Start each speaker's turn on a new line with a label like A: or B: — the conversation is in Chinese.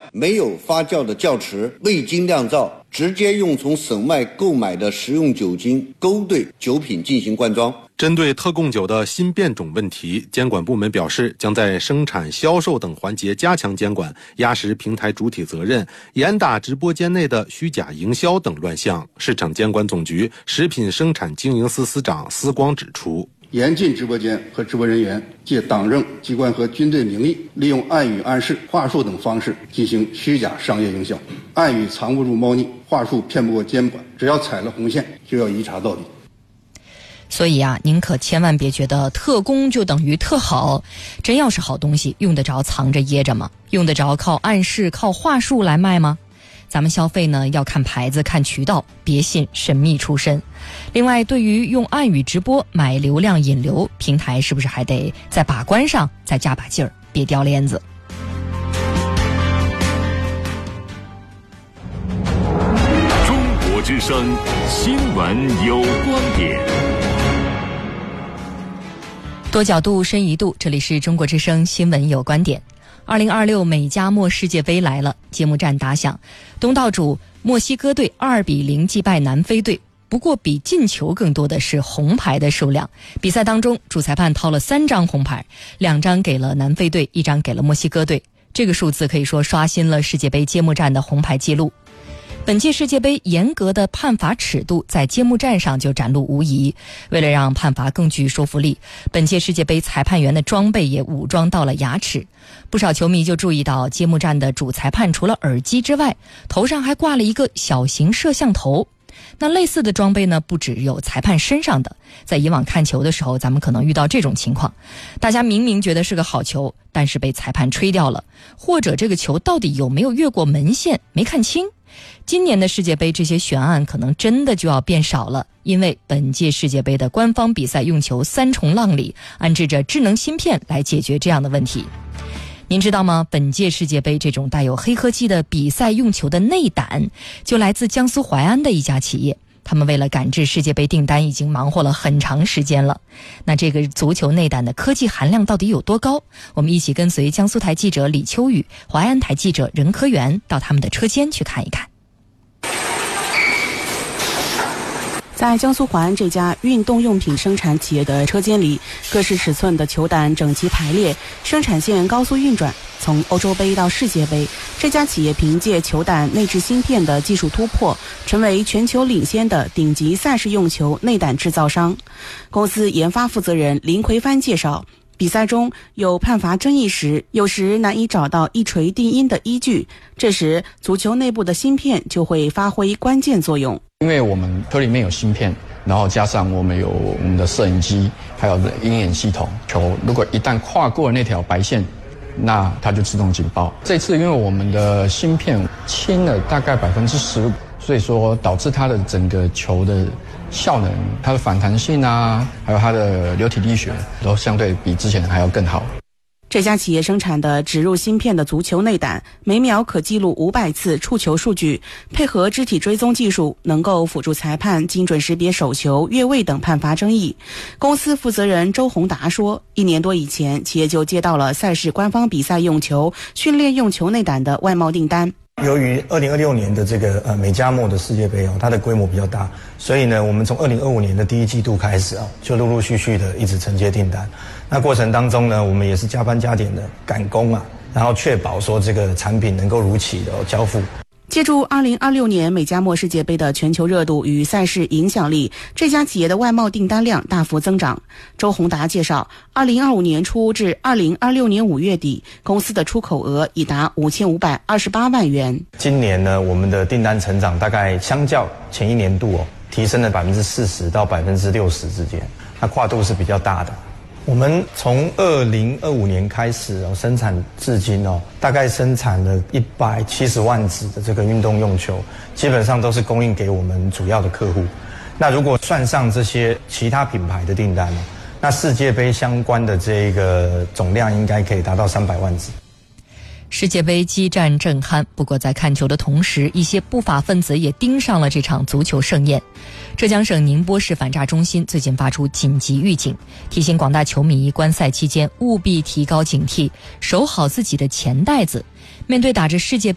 A: 没有发酵的窖池，未经酿造，直接用从省外购买的食用酒精勾兑酒品进行灌装。
B: 针对特供酒的新变种问题，监管部门表示，将在生产、销售等环节加强监管，压实平台主体责任，严打直播间内的虚假营销等乱象。市场监管总局食品生产经营司司长司光指出，
C: 严禁直播间和直播人员借党政机关和军队名义，利用暗语暗示、话术等方式进行虚假商业营销。暗语藏不住猫腻，话术骗不过监管，只要踩了红线，就要一查到底。
D: 所以啊，您可千万别觉得特供就等于特好，真要是好东西，用得着藏着掖着吗？用得着靠暗示、靠话术来卖吗？咱们消费呢，要看牌子、看渠道，别信神秘出身。另外，对于用暗语直播买流量引流，平台是不是还得在把关上再加把劲儿，别掉链子。
E: 中国之声新闻有观点，
D: 多角度深一度，这里是中国之声新闻有观点。2026美加墨世界杯来了，揭幕战打响，东道主墨西哥队2-0击败南非队。不过比进球更多的是红牌的数量。比赛当中，主裁判掏了3张红牌，2张给了南非队，1张给了墨西哥队。这个数字可以说刷新了世界杯揭幕战的红牌记录。本届世界杯严格的判罚尺度在揭幕战上就展露无遗。为了让判罚更具说服力，本届世界杯裁判员的装备也武装到了牙齿。不少球迷就注意到，揭幕战的主裁判除了耳机之外，头上还挂了一个小型摄像头。那类似的装备呢，不只有裁判身上的。在以往看球的时候，咱们可能遇到这种情况，大家明明觉得是个好球，但是被裁判吹掉了，或者这个球到底有没有越过门线没看清。今年的世界杯这些悬案可能真的就要变少了，因为本届世界杯的官方比赛用球3重浪里安置着智能芯片来解决这样的问题。您知道吗？本届世界杯这种带有黑科技的比赛用球的内胆就来自江苏淮安的一家企业，他们为了赶制世界杯订单已经忙活了很长时间了。那这个足球内胆的科技含量到底有多高？我们一起跟随江苏台记者李秋雨、淮安台记者任科元到他们的车间去看一看。
F: 在江苏淮安这家运动用品生产企业的车间里，各式尺寸的球胆整齐排列，生产线高速运转。从欧洲杯到世界杯，这家企业凭借球胆内置芯片的技术突破，成为全球领先的顶级赛事用球内胆制造商。公司研发负责人林奎帆介绍，比赛中有判罚争议时，有时难以找到一锤定音的依据，这时足球内部的芯片就会发挥关键作用。
G: 因为我们车里面有芯片，然后加上我们有我们的摄影机，还有鹰眼系统，球如果一旦跨过那条白线，那它就自动警报。这次因为我们的芯片轻了大概15%，所以说导致它的整个球的效能、它的反弹性啊，还有它的流体力学都相对比之前还要更好。
F: 这家企业生产的植入芯片的足球内胆，每秒可记录500次触球数据，配合肢体追踪技术，能够辅助裁判精准识别手球、越位等判罚争议。公司负责人周宏达说，1年多以前，企业就接到了赛事官方比赛用球、训练用球内胆的外贸订单。
H: 由于2026年的这个美加墨的世界杯它的规模比较大，所以呢，我们从2025年的第1季度开始就陆陆续续的一直承接订单。那过程当中呢，我们也是加班加点的赶工然后确保说这个产品能够如期的交付。
F: 借助2026年美加墨世界杯的全球热度与赛事影响力，这家企业的外贸订单量大幅增长。周宏达介绍，2025年初至2026年5月底，公司的出口额已达5528万元。
H: 今年呢，我们的订单成长大概相较前一年度提升了40%到60%之间，那跨度是比较大的。我们从2025年开始生产至今大概生产了170万只的这个运动用球，基本上都是供应给我们主要的客户。那如果算上这些其他品牌的订单那世界杯相关的这个总量应该可以达到300万只。
D: 世界杯激战震撼，不过在看球的同时，一些不法分子也盯上了这场足球盛宴。浙江省宁波市反诈中心最近发出紧急预警，提醒广大球迷观赛期间务必提高警惕，守好自己的钱袋子。面对打着世界杯